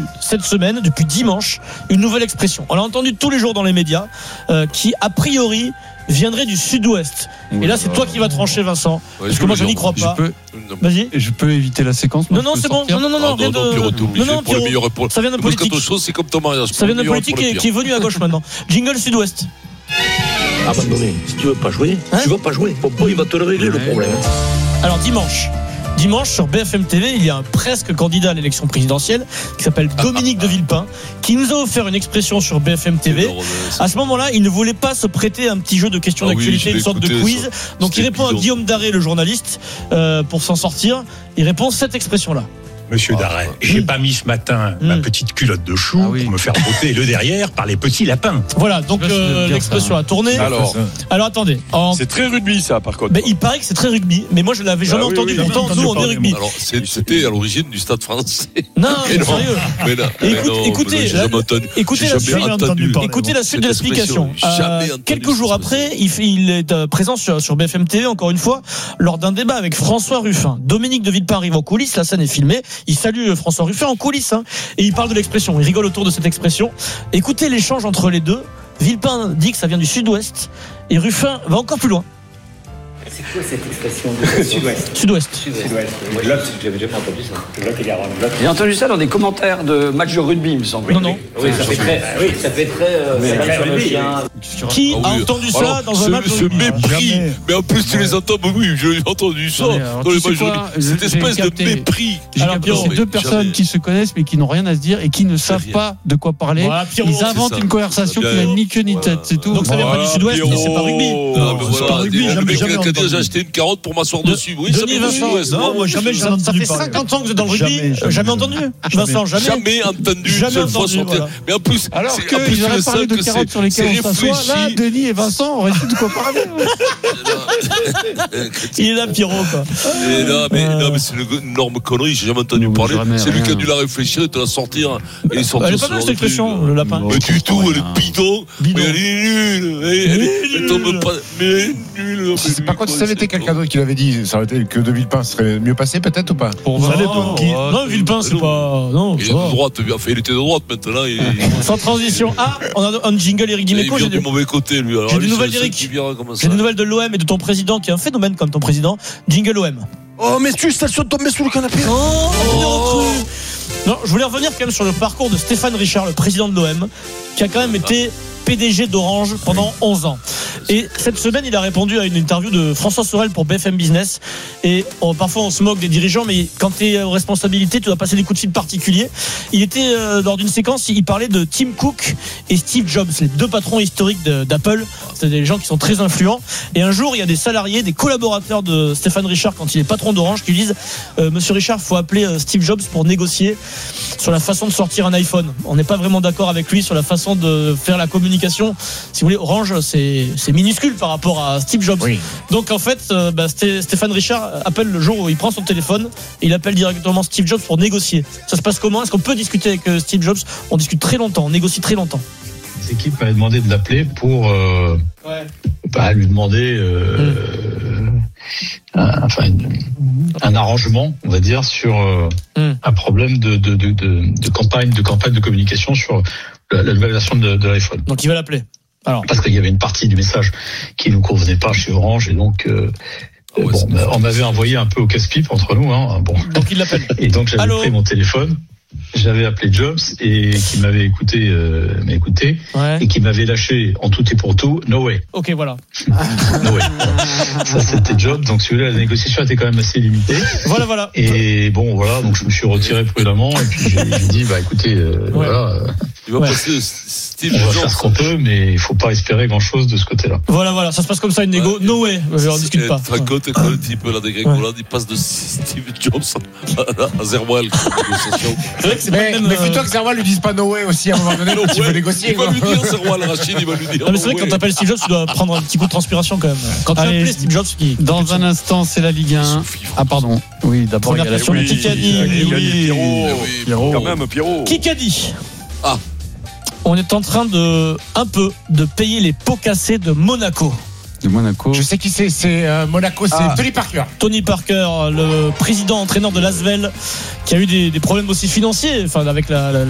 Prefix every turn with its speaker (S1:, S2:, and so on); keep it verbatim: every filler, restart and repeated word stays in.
S1: entendu cette semaine, depuis dimanche, une nouvelle expression. On l'a entendu tous les jours dans les médias, euh, qui a priori viendrait du sud-ouest. Oui, et là, c'est euh... toi qui vas trancher, Vincent. Ouais, parce que moi, je n'y crois pas.
S2: Peux...
S1: Vas-y.
S2: Et je peux éviter la séquence.
S1: Non, non, c'est bon. Non, non, non, non, rien de. Non, non, Pierrot. Ça vient de politique.
S3: C'est comme ton mariage.
S1: Ça vient de politique qui est venu à gauche maintenant. Jingle sud-ouest.
S4: Abandonné. Si tu veux pas jouer, hein tu vas pas jouer. Popo, il va te le régler le problème.
S1: Alors, dimanche. Dimanche, sur B F M T V, il y a un presque candidat à l'élection présidentielle qui s'appelle Dominique de Villepin, qui nous a offert une expression sur B F M T V. À ce moment-là, il ne voulait pas se prêter à un petit jeu de questions ah d'actualité, oui, une sorte de quiz. Ça. Donc il répond bidon. à Guillaume Daré, le journaliste, euh, pour s'en sortir. Il répond cette expression-là.
S5: Monsieur Darret, ah, j'ai mmh. pas mis ce matin mmh. ma petite culotte de chou ah, oui. pour me faire botter le derrière par les petits lapins.
S1: Voilà, donc euh, l'expression a tourné.
S3: Alors,
S1: alors attendez. En...
S3: C'est très rugby ça, par contre.
S1: Ben, il paraît que c'est très rugby, mais moi je l'avais jamais ah, oui, entendu. Oui, Pourtant, nous on est rugby.
S3: Alors, c'était à l'origine du Stade Français.
S1: Non, mais non sérieux.
S3: Mais là, mais
S1: Écoute,
S3: non,
S1: écoutez,
S3: mais non, entendu,
S1: écoutez, la suite,
S3: entendu,
S1: écoutez la suite de l'explication. Euh, quelques jours après, il, fait, il est euh, présent sur, sur B F M T V, encore une fois, lors d'un débat avec François Ruffin. Dominique de Villepin arrive en coulisses, la scène est filmée. Il salue François Ruffin en coulisses, hein, et il parle de l'expression. Il rigole autour de cette expression. Écoutez l'échange entre les deux. Villepin dit que ça vient du sud-ouest, et Ruffin va encore plus loin.
S6: C'est quoi cette expression de sud-ouest?
S1: Sud-ouest.
S6: Sud-ouest. Lot, j'avais jamais entendu ça. Lot et Garonne. J'ai entendu ça dans des commentaires de matchs de rugby, il me semble.
S1: Non, non.
S6: Oui, ça fait très. Oui, ça fait très. Euh,
S1: Qui a entendu ça dans un match de rugby?
S3: Ce mépris. Mais en plus, tu les entends. Oui, j'ai entendu ça dans les matchs de rugby. Cette espèce de mépris.
S2: Alors, c'est deux personnes qui se connaissent mais qui n'ont rien à se dire et qui ne savent pas de quoi parler. Ils inventent une conversation qui n'a ni queue ni tête. C'est tout.
S1: Donc ça vient pas du sud-ouest, mais c'est pas rugby.
S3: C'est pas rugby. Jamais j'ai acheté une carotte pour m'asseoir dessus. Oui,
S1: Denis Vincent. Non, moi jamais. Ça fait cinquante ans que vous êtes dans le rugby. Jamais entendu. Vincent, jamais.
S3: Jamais entendu. Jamais entendu. Mais en plus,
S2: alors qu'ils auraient parlé de carottes sur lesquelles on s'assoit, là, Denis et Vincent auraient su de quoi parler.
S1: Il est là, Pierrot, quoi.
S3: Non, mais c'est une énorme connerie. J'ai jamais entendu parler. C'est lui qui a dû la réfléchir et te la sortir. Elle est sortie.
S1: Elle est pas mal cette expression, le lapin.
S3: Mais du tout, elle est bidon. Mais elle est nulle. Elle tombe pas. Mais elle est nulle.
S7: Par contre, si ça avait été quelqu'un d'autre qui l'avait dit, ça aurait été que de Villepin serait mieux passé peut-être ou pas?
S1: Ça dépend. Non, Villepin, c'est pas. Non,
S3: il est de droite. Il était de droite maintenant.
S1: Sans transition. Ah, on a un jingle Éric Dimeco.
S3: J'ai du mauvais côté, lui.
S1: J'ai des nouvelles d'Éric. J'ai des nouvelles de l'O M et de ton président qui est un phénomène comme ton président. Jingle O M.
S7: Oh, mais tu stations de tomber sous le canapé.
S1: Oh, oh. Non, je voulais revenir quand même sur le parcours de Stéphane Richard, le président de l'O M, qui a quand même été P D G d'Orange pendant onze ans. Et cette semaine, il a répondu à une interview de François Sorel pour B F M Business. Et on, parfois, on se moque des dirigeants, mais quand tu es aux responsabilités, tu dois passer des coups de fil particuliers. Il était, euh, lors d'une séquence, il parlait de Tim Cook et Steve Jobs, les deux patrons historiques de, d'Apple. C'est des gens qui sont très influents. Et un jour, il y a des salariés, des collaborateurs de Stéphane Richard, quand il est patron d'Orange, qui disent euh, Monsieur Richard, il faut appeler euh, Steve Jobs pour négocier sur la façon de sortir un iPhone. On n'est pas vraiment d'accord avec lui sur la façon de faire la communication. Si vous voulez, Orange, c'est, c'est minuscule par rapport à Steve Jobs. Oui. Donc en fait, euh, bah, Stéphane Richard appelle le jour où il prend son téléphone et il appelle directement Steve Jobs pour négocier. Ça se passe comment? Est-ce qu'on peut discuter avec euh, Steve Jobs? On discute très longtemps, on négocie très longtemps.
S8: Les équipes m'avaient demandé de l'appeler pour euh, ouais. bah, lui demander euh, mmh. un, enfin, une, un arrangement, on va dire, sur euh, mmh. un problème de, de, de, de, de campagne, de campagne de communication sur la, la nouvelle version de, de l'iPhone.
S1: Donc il va l'appeler. Alors.
S8: Parce qu'il y avait une partie du message qui ne nous convenait pas chez Orange et donc euh, oh, ouais, bon, on m'avait envoyé un peu au casse-pipe entre nous. Hein, bon.
S1: Donc il l'appelle.
S8: Et donc j'avais
S1: Allô
S8: pris mon téléphone. J'avais appelé Jobs et qui m'avait écouté, euh, m'a écouté ouais. et qui m'avait lâché en tout et pour tout. No way.
S1: Ok, voilà.
S8: No way. Ça c'était Jobs. Donc celui-là, la négociation était quand même assez limitée.
S1: Voilà, voilà.
S8: Et bon, voilà. Donc je me suis retiré prudemment et puis j'ai, j'ai dit, bah écoutez, euh, ouais. voilà. Euh,
S3: Il va ouais. passer Steve
S8: on va faire ce qu'on peut, mais il faut pas espérer grand-chose de ce côté-là.
S1: Voilà, voilà. Ça se passe comme ça une négo. Ouais. No way. On discute pas.
S3: Raconte ouais. le type là des Grécolades, il passe de Steve Jobs à Zerwell.
S7: C'est vrai que c'est mais, même, mais fais-toi que Zerwal lui dise pas no way aussi à un moment donné, no tu veux négocier.
S3: Il va lui dire Zerwal, Rachid, il va lui dire.
S1: Non, mais c'est vrai que quand t'appelles Steve Jobs, tu dois prendre un petit coup de transpiration quand même. Quand tu appelles Steve Jobs, qui.
S2: Dans un instant, c'est la Ligue un. Ah, pardon. Oui, d'abord.
S1: Première question de Kikadi.
S3: Pierrot. Quand même, Pierrot.
S1: Kikadi. Ah. On est en train de, un peu, de payer les pots cassés de Monaco.
S2: De Monaco.
S7: Je sais qui c'est, c'est euh, Monaco, c'est ah. Tony Parker.
S1: Tony Parker, le président entraîneur de l'Asvel, qui a eu des, des problèmes aussi financiers, enfin avec la, la